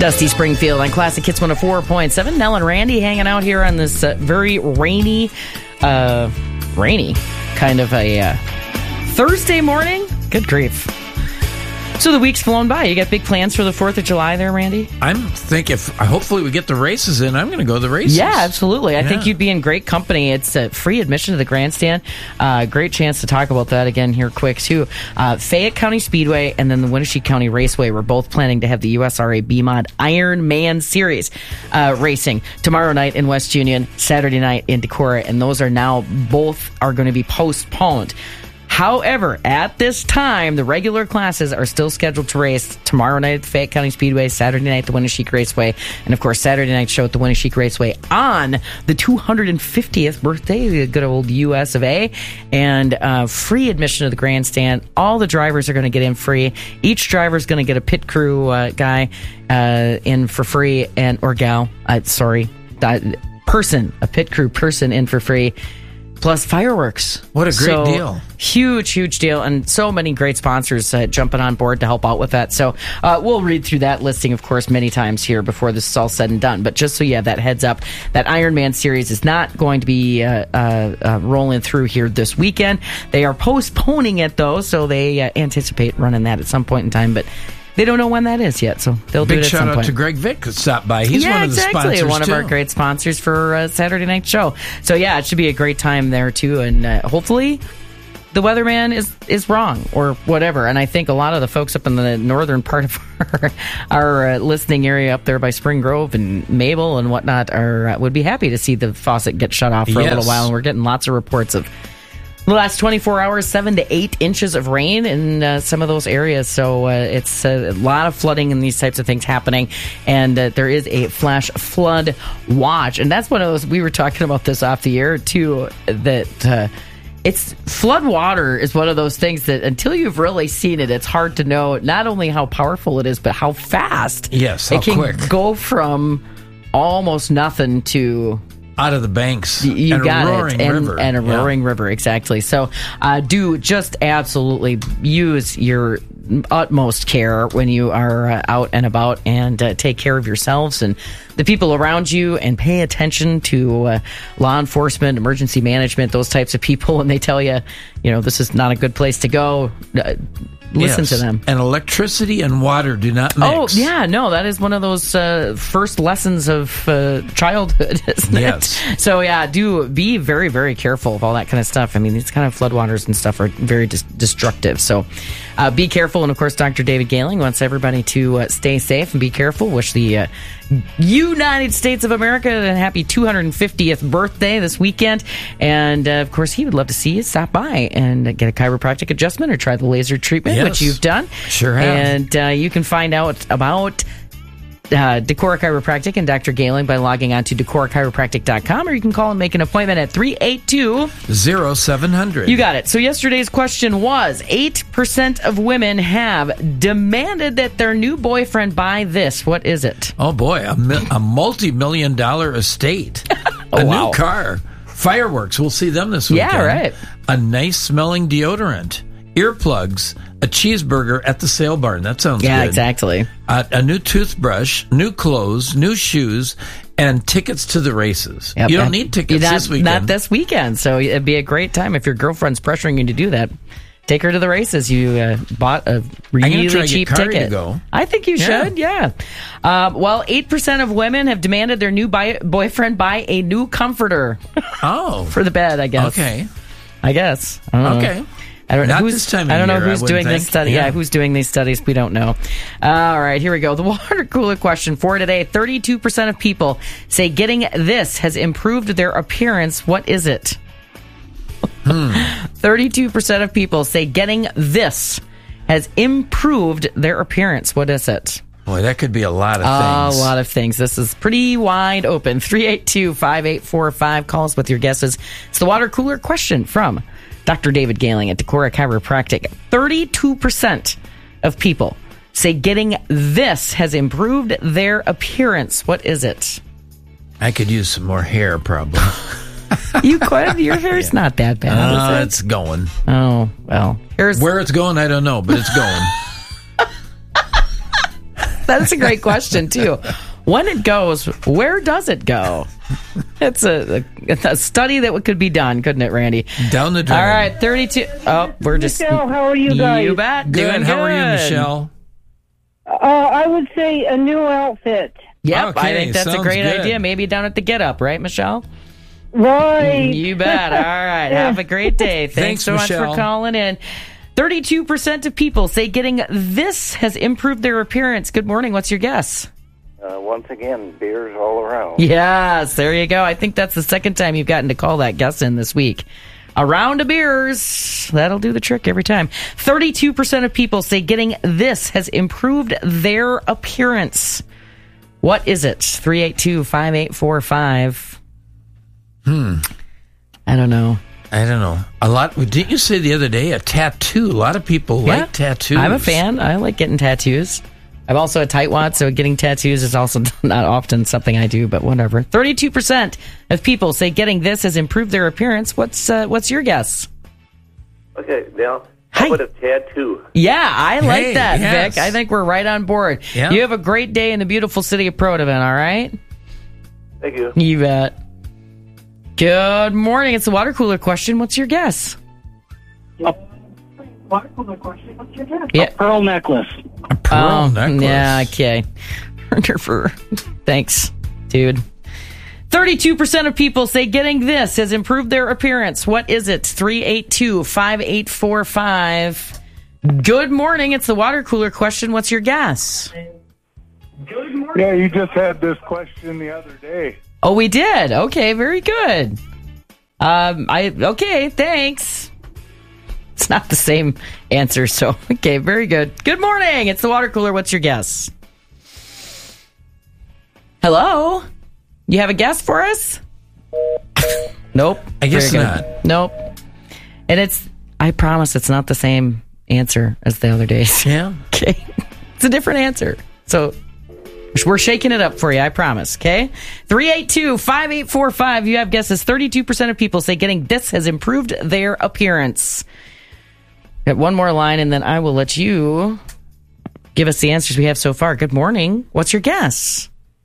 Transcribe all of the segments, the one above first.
Dusty Springfield on Classic Hits 104.7. Nell and Randy hanging out here on this very rainy kind of a Thursday morning. Good grief. So the week's flown by. You got big plans for the 4th of July there, Randy? I'm thinking, hopefully we get the races in. I'm going to go to the races. Yeah, absolutely. I think you'd be in great company. It's a free admission to the grandstand. Great chance to talk about that again here quick, too. Fayette County Speedway and then the Winnebago County Raceway. We're both planning to have the USRA BMOD Ironman Series racing tomorrow night in West Union, Saturday night in Decorah, and those are now both are going to be postponed. However, at this time, the regular classes are still scheduled to race tomorrow night at the Fayette County Speedway, Saturday night at the Winnebago Raceway, and of course, Saturday night show at the Winnebago Raceway on the 250th birthday of the good old US of A, and free admission to the grandstand. All the drivers are going to get in free. Each driver is going to get a pit crew guy in for free, or gal, person, a pit crew person in for free. Plus fireworks. What a great deal. Huge deal. And so many great sponsors jumping on board to help out with that. So we'll read through that listing, of course, many times here before this is all said and done. But just so you have that heads up, that Ironman series is not going to be rolling through here this weekend. They are postponing it, though, so they anticipate running that at some point in time. But they don't know when that is yet, so they'll do it at some point. Big shout out to Greg Vick who stopped by. He's one of the sponsors, one of our great sponsors for Saturday night show. So yeah, it should be a great time there too, and hopefully the weatherman is wrong or whatever. And I think a lot of the folks up in the northern part of our listening area up there by Spring Grove and Mabel and whatnot would be happy to see the faucet get shut off for a little while. And we're getting lots of reports of the last 24 hours, 7 to 8 inches of rain in some of those areas. So it's a lot of flooding and these types of things happening. And there is a flash flood watch. And that's one of those, we were talking about this off the air too, that it's flood water is one of those things that until you've really seen it, it's hard to know not only how powerful it is, but how fast it can go from almost nothing to out of the banks. You and got a roaring it. river. And a roaring river, exactly. So do just absolutely use your utmost care when you are out and about, and take care of yourselves and the people around you, and pay attention to law enforcement, emergency management, those types of people when they tell you, this is not a good place to go. Listen to them. And electricity and water do not mix. Oh, yeah, no, that is one of those first lessons of childhood, isn't it? So, yeah, do be very, very careful of all that kind of stuff. I mean, these kind of floodwaters and stuff are very destructive. So be careful. And, of course, Dr. David Gehling wants everybody to stay safe and be careful. Wish the United States of America a happy 250th birthday this weekend. And, of course, he would love to see you stop by and get a chiropractic adjustment or try the laser treatment, which you've done. Sure have. And you can find out about Decorah Chiropractic and Dr. Gehling by logging on to DecorahChiropractic.com, or you can call and make an appointment at 382-0700. You got it. So yesterday's question was, 8% of women have demanded that their new boyfriend buy this. What is it? Oh, boy, a multi-million-dollar estate. New car. Fireworks. We'll see them this weekend. Yeah, right. A nice-smelling deodorant. Earplugs, a cheeseburger at the sale barn. That sounds good. Yeah, exactly. A new toothbrush, new clothes, new shoes, and tickets to the races. Yep. You don't need tickets this weekend. Not this weekend, so it'd be a great time if your girlfriend's pressuring you to do that. Take her to the races. You bought a really cheap ticket. To go. I think you should, yeah. 8% of women have demanded their new boyfriend buy a new comforter. For the bed, I guess. Okay. I guess. I don't know. I don't know who's doing this study. Yeah, who's doing these studies? We don't know. All right, here we go. The water cooler question for today. 32% of people say getting this has improved their appearance. What is it? 32% of people say getting this has improved their appearance. What is it? Boy, that could be a lot of things. A lot of things. This is pretty wide open. 382-5845. Call us with your guesses. It's the water cooler question from Dr. David Gehling at Decorah Chiropractic. 32% of people say getting this has improved their appearance. What is it? I could use some more hair, probably. You could? Your hair's not that bad, is it? It's going. Oh, well. Where it's going, I don't know, but it's going. That is a great question, too. When it goes, where does it go? It's a study that could be done, couldn't it, Randy? Down the drain. All right, 32. Oh, we're just... Michelle, how are you guys? You bet. Good. Doing How are you, good. Michelle? I would say a new outfit. Yep, Okay, I think that's a sounds great good. idea. Maybe down at the Get Up, right, Michelle? Right. You bet. All right. Have a great day. Thanks, Thanks so much Michelle. for calling in. 32% of people say getting this has improved their appearance. Good morning. What's your guess? Once again, beers all around. Yes, there you go. I think that's the second time you've gotten to call that guess in this week. A round of beers. That'll do the trick every time. 32% of people say getting this has improved their appearance. What is it? 382-5845. I don't know. A lot. Didn't you say the other day a tattoo? A lot of people like tattoos. I'm a fan. I like getting tattoos. I'm also a tightwad, so getting tattoos is also not often something I do, but whatever. 32% of people say getting this has improved their appearance. What's your guess? Okay, now, Hi. how about a tattoo? Yeah, I like Hey, that, yes. Vic. I think we're right on board. Yeah. You have a great day in the beautiful city of Protivin, all right? Thank you. You bet. Good morning. It's the water cooler question. What's your guess? Yeah. Pearl necklace. A pearl necklace. Yeah, okay. Thanks, dude. 32% of people say getting this has improved their appearance. What is it? 382-5845. Good morning. It's the water cooler question. What's your guess? Yeah, you just had this question the other day. Oh, we did. Okay, very good. Okay, thanks. It's not the same answer, so okay, very good. Good morning. It's the water cooler. What's your guess? Hello? You have a guess for us? Nope. I guess Very good. not. Nope. And I promise it's not the same answer as the other days. Yeah. Okay. It's a different answer. So we're shaking it up for you, I promise, okay? 382-5845. You have guesses. 32% of people say getting this has improved their appearance. Got one more line, and then I will let you give us the answers we have so far. Good morning. What's your guess?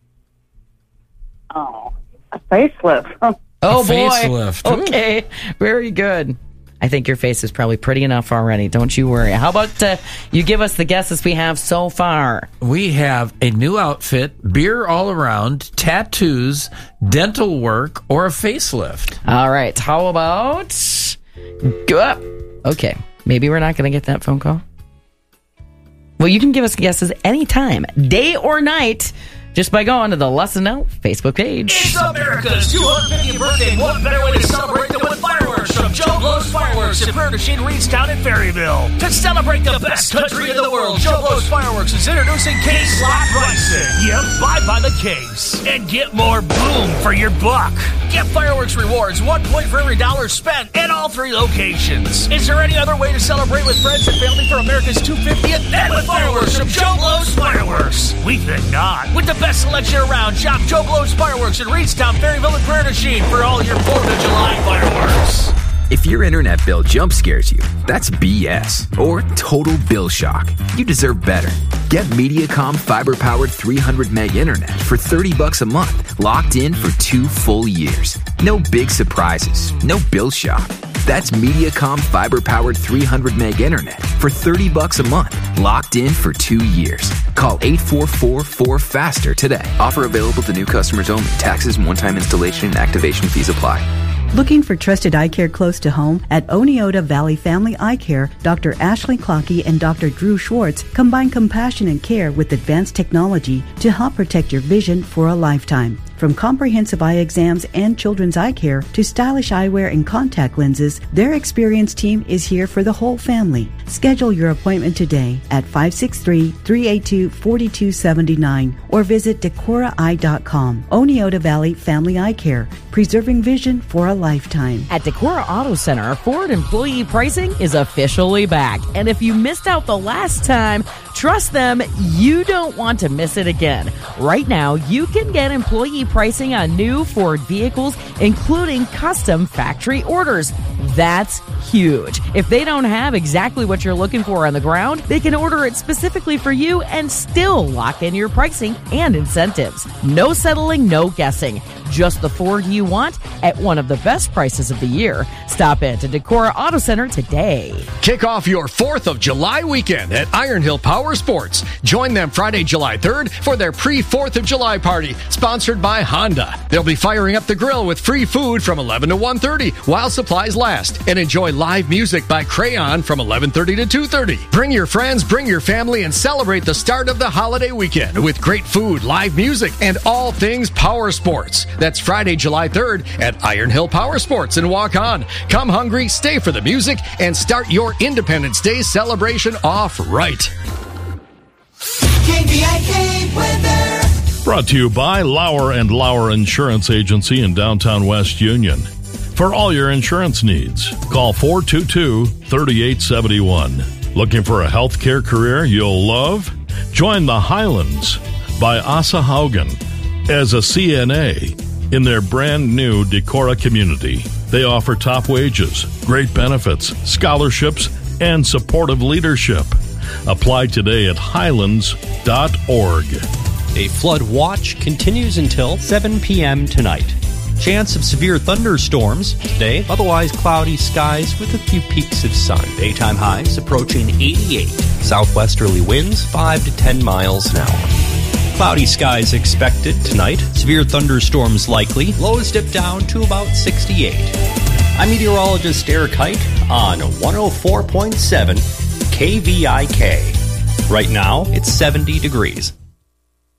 Oh, a facelift. Oh, A boy. facelift. Ooh. Okay. Very good. I think your face is probably pretty enough already. Don't you worry. How about you give us the guesses we have so far? We have a new outfit, beer all around, tattoos, dental work, or a facelift. All right. How about... Go up. Okay. Maybe we're not going to get that phone call. Well, you can give us guesses anytime, day or night, just by going to the Lesson Now Facebook page. It's America's 250th birthday. What better way to celebrate than with fireworks from Joe Blow's Fireworks in Prairie du Chien, Reedstown, and Ferryville. To celebrate the best country in the world, Joe Blow's Fireworks is introducing case lot pricing. Yep, buy by the case and get more boom for your buck. Get fireworks rewards, 1 point for every dollar spent at all 3 locations. Is there any other way to celebrate with friends and family for America's 250th and with fireworks from Joe Blow's Fireworks? We think not. With the best selection around, shop Joe Blow's Fireworks in Reedstown, Ferryville, and Prairie du Chien for all your 4th of July fireworks. If your internet bill jump scares you, that's BS. Or total bill shock. You deserve better. Get Mediacom fiber-powered 300 meg internet for $30 a month, locked in for 2 full years. No big surprises, no bill shock. That's Mediacom fiber-powered 300 meg internet for $30 a month, locked in for 2 years. Call 844-4FASTER today. Offer available to new customers only. Taxes and one-time installation and activation fees apply. Looking for trusted eye care close to home? At Oneota Valley Family Eye Care, Dr. Ashley Clockey and Dr. Drew Schwartz combine compassion and care with advanced technology to help protect your vision for a lifetime. From comprehensive eye exams and children's eye care to stylish eyewear and contact lenses, their experienced team is here for the whole family. Schedule your appointment today at 563-382-4279 or visit DecoraEye.com. Oneota Valley Family Eye Care, preserving vision for a lifetime. At Decora Auto Center, Ford employee pricing is officially back. And if you missed out the last time, Trust them, you don't want to miss it again. Right now, you can get employee pricing on new Ford vehicles, including custom factory orders. That's huge. If they don't have exactly what you're looking for on the ground, they can order it specifically for you and still lock in your pricing and incentives. No settling, no guessing. Just the Ford you want at one of the best prices of the year. Stop in to Decorah Auto Center today. Kick off your 4th of July weekend at Iron Hill Power Sports. Join them Friday, July 3rd for their pre-4th of July party, sponsored by Honda. They'll be firing up the grill with free food from 11 to 1:30 while supplies last. And enjoy live music by Crayon from 11:30 to 2:30. Bring your friends, bring your family, and celebrate the start of the holiday weekend with great food, live music, and all things power sports. That's Friday, July 3rd at Iron Hill Power Sports in Waukon. Come hungry, stay for the music, and start your Independence Day celebration off right. KVIK weather. Brought to you by Lauer & Lauer Insurance Agency in downtown West Union. For all your insurance needs, call 422-3871. Looking for a healthcare career you'll love? Join the Highlands by Asa Haugen as a CNA in their brand new Decorah community. They offer top wages, great benefits, scholarships, and supportive leadership. Apply today at highlands.org. A flood watch continues until 7 p.m. tonight. Chance of severe thunderstorms today, otherwise cloudy skies with a few peaks of sun. Daytime highs approaching 88. Southwesterly winds 5 to 10 miles an hour. Cloudy skies expected tonight. Severe thunderstorms likely. Lows dip down to about 68. I'm meteorologist Eric Hike on 104.7 KVIK. Right now, it's 70 degrees.